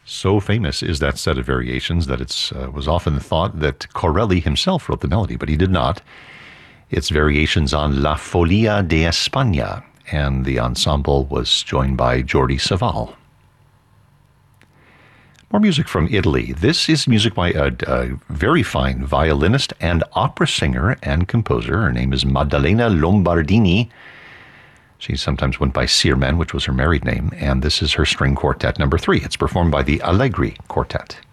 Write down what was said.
So famous is that set of variations that it was often thought that Corelli himself wrote the melody, but he did not. It's variations on La Folia de España, and the ensemble was joined by Jordi Savall. More music from Italy. This is music by a very fine violinist and opera singer and composer. Her name is Maddalena Lombardini. She sometimes went by Sirmen, which was her married name, and this is her string quartet number 3. It's performed by the Allegri Quartet.